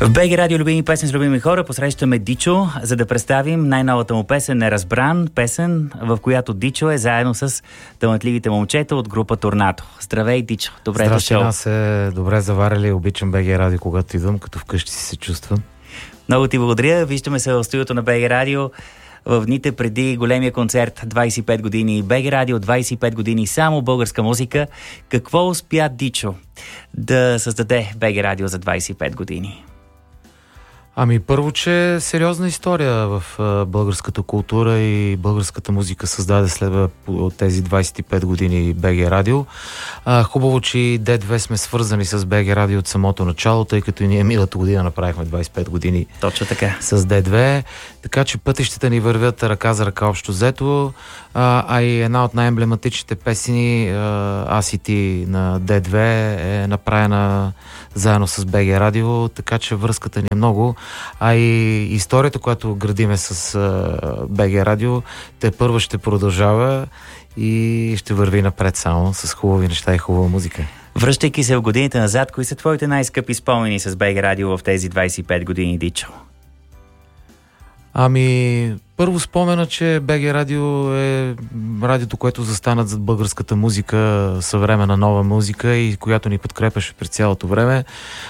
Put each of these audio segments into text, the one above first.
В БГ Радио любими песен с любими хора посрещаме Дичо, за да представим най-новата му песен "Неразбран", песен, в която Дичо е заедно с талантливите момчета от група Торнадо. Здравей, Дичо, добре дошъл. Здрасти, аз се добре заварили, обичам БГ Радио, когато идвам, като вкъщи си се чувствам. Много ти благодаря, виждаме се в студиото на БГ Радио в дните преди големия концерт 25 години БГ Радио, 25 години само българска музика. Какво успя Дичо да създаде БГ Радио за 25 години? Ами първо, че сериозна история в българската култура и българската музика създаде след тези 25 години БГ Радио. Хубаво, че и Д2 сме свързани с БГ Радио от самото начало, тъй като и ние миналата година направихме 25 години. Точно така. С Д2, така че пътищата ни вървят ръка за ръка общо взето, а и една от най-емблематичните песни, "Аз и ти" на Д2 е направена заедно с БГ Радио, така че връзката ни е много, а и историята, която градиме с БГ Радио, тепърва ще продължава и ще върви напред само с хубави неща и хубава музика. Връщайки се в годините назад, кои са твоите най-скъпи спомени с БГ Радио в тези 25 години, Дичо? Ами, първо спомена, че БГ Радио е радиото, което застана зад българската музика, съвременна нова музика и която ни подкрепяше през цялото време.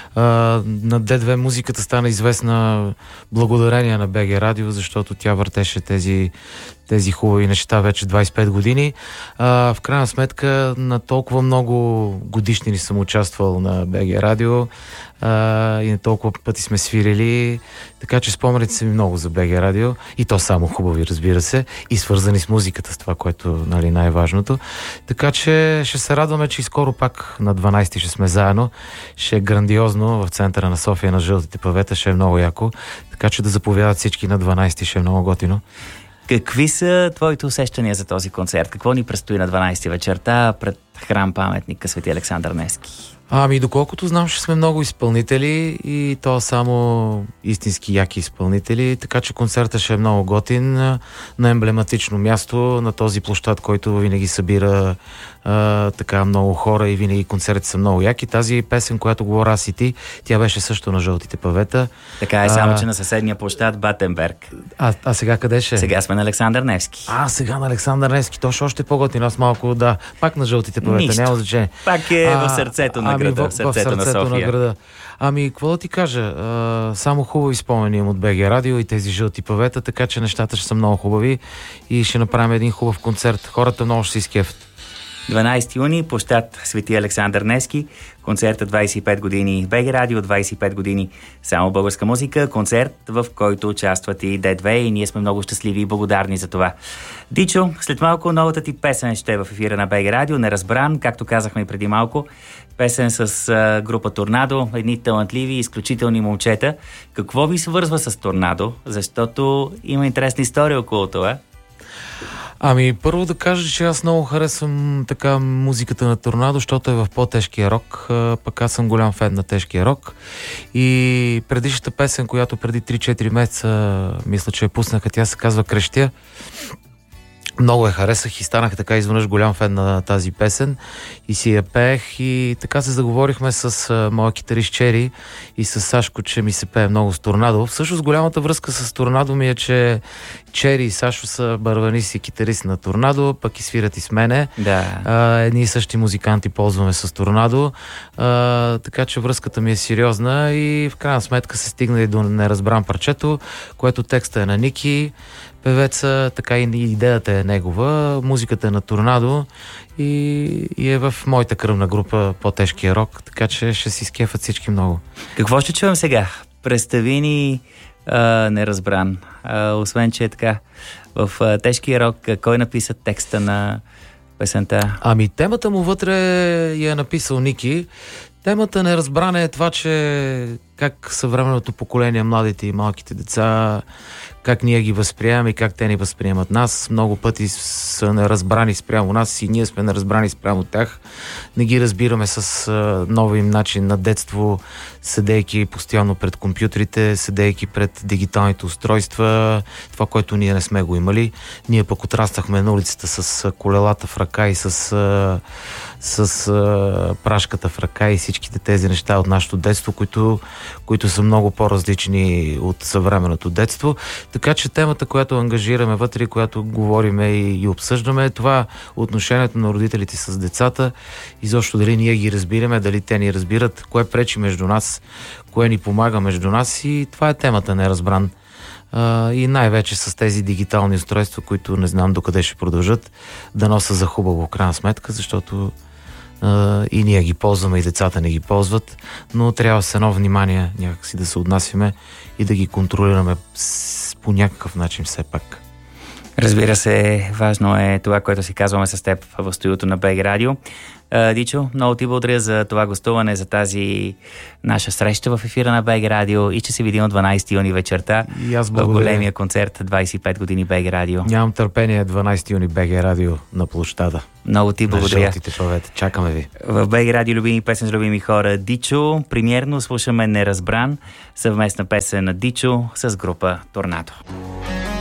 На Д2 музиката стана известна благодарение на БГ Радио, защото тя въртеше тези хубави неща вече 25 години. В крайна сметка на толкова много годишнини съм участвал на БГ Радио и на толкова пъти сме свирили, така че спомените са ми много за БГ Радио и то само хубави, разбира се, и свързани с музиката, с това, което най-важното. Така че ще се радваме, че и скоро пак на 12 ще сме заедно. Ще е грандиозно в центъра на София на Жълтите павета, ще е много яко. Така че да заповядат всички на 12, ще е много готино. Какви са твоите усещания за този концерт? Какво ни предстои на 12 вечерта пред храм паметника Свети Александър Невски? Ами, доколкото знам, ще сме много изпълнители и то само истински яки изпълнители, така че концертът ще е много готин на емблематично място, на този площад, който винаги събира така много хора и винаги концерти са много яки. Тази песен, която говоря "Аз и ти", тя беше също на Жълтите павета. Така е, само че на съседния площад Батенберг. А сега къде ще? Сега сме на Александър Невски. Сега на Александър Невски. То ще още по-готин. Аз малко, пак на Жълтите павета. Нищо. Няма значение. Пак е в сърцето на града, в сърцето на София. На града. Ами, какво да ти кажа? Само хубави спомени имам от БГ Радио и тези Жълти павета, така че нещата ще са много хубави и ще направим един хубав концерт. Хората много ще се изкефят. 12 юни, площад Свети Александър Невски, концерта 25 години БГ Радио, 25 години само българска музика, концерт, в който участват и Д2 и ние сме много щастливи и благодарни за това. Дичо, след малко новата ти песен ще е в ефира на БГ Радио, "Неразбран", както казахме и преди малко, песен с група Торнадо, едни талантливи, изключителни момчета. Какво ви свързва с Торнадо? Защото има интересна история около това. Ами, първо да кажа, че аз много харесвам така музиката на Торнадо, защото е в по-тежкия рок, пък аз съм голям фен на тежкия рок. И предишната песен, която преди 3-4 месеца, мисля, че я пуснаха, тя се казва "Крещя". Много я харесах и станах така изведнъж голям фен на тази песен и си я пеех и така се заговорихме с моя китарист Чери и с Сашко, че ми се пее много с Торнадо. Всъщност голямата връзка с Торнадо ми е, че Чери и Сашо са барабанист и китарист на Торнадо, пък и свират и с мене. Да. Едни и същи музиканти ползваме с Торнадо, така че връзката ми е сериозна и в крайна сметка се стигна и до "Неразбран" парчето, което текста е на Ники, певеца, така и идеята е негова, музиката е на Торнадо и е в моята кръвна група по-тежкия рок, така че ще си скефат всички много. Какво ще чуем сега? Представи ни "Неразбран". Освен, че е така в тежкия рок, кой написа текста на песента? Ами, темата му вътре я е написал Ники. Темата "Неразбран" е това, че как съвременното поколение, младите и малките деца, как ние ги възприемаме и как те ни възприемат нас. Много пъти са неразбрани спрямо нас и ние сме неразбрани спрямо тях. Не ги разбираме с нови им начин на детство, седейки постоянно пред компютрите, седейки пред дигиталните устройства, това, което ние не сме го имали. Ние пък отраснахме на улицата с колелата в ръка и с прашката в ръка и всичките тези неща от нашето детство, които които са много по-различни от съвременното детство. Така че темата, която ангажираме вътре, която говориме и обсъждаме, е това отношението на родителите с децата, изобщо дали ние ги разбираме, дали те ни разбират, кое пречи между нас, кое ни помага между нас, и това е темата неразбран. И най-вече с тези дигитални устройства, които не знам докъде ще продължат да носят за хубаво в крайна сметка, защото и ние ги ползваме, и децата не ги ползват, но трябва с едно внимание някакси да се отнасяме и да ги контролираме по някакъв начин все пак. Разбира се, важно е това, което си казваме с теб в студиото на БГ Радио. Дичо, много ти благодаря за това гостуване, за тази наша среща в ефира на БГ Радио и че се видим от 12 юни вечерта в големия концерт 25 години БГ Радио. Нямам търпение, 12 юни БГ Радио на площада. Много ти благодаря. На жълтите павета. Чакаме ви. В БГ Радио любими песен с любими хора. Дичо, премиерно слушаме Неразбран, съвместна песен на Дичо с група Торнадо.